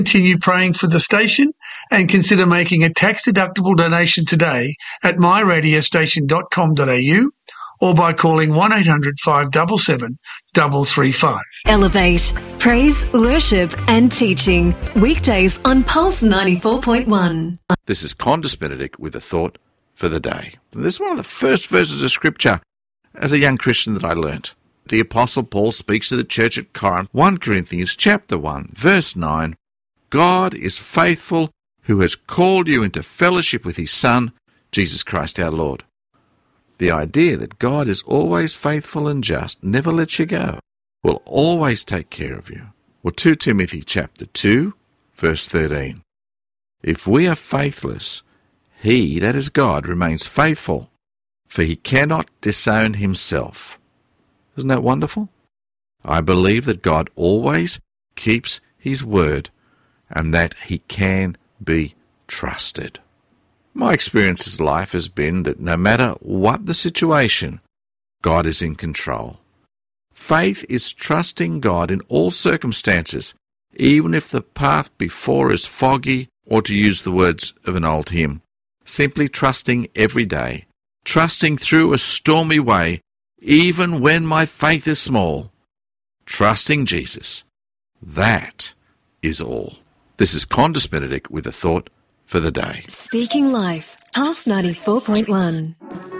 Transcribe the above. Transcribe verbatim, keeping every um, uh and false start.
Continue praying for the station and consider making a tax-deductible donation today at my radio station dot com dot a u or by calling one eight hundred five seven seven three three five. Elevate, praise, worship and teaching. Weekdays on Pulse ninety-four point one. This is Condis Benedict with a thought for the day. This is one of the first verses of Scripture as a young Christian that I learnt. The Apostle Paul speaks to the church at Corinth, First Corinthians chapter one, verse nine. God is faithful, who has called you into fellowship with his Son, Jesus Christ our Lord. The idea that God is always faithful and just, never lets you go, will always take care of you. Well, Second Timothy chapter two, verse thirteen. If we are faithless, he, that is God, remains faithful, for he cannot disown himself. Isn't that wonderful? I believe that God always keeps his word and that he can be trusted. My experience in life has been that no matter what the situation, God is in control. Faith is trusting God in all circumstances, even if the path before is foggy, or to use the words of an old hymn, simply trusting every day, trusting through a stormy way, even when my faith is small. Trusting Jesus. That is all. This is Condis Benedict with a thought for the day. Speaking Life, Pulse ninety-four point one.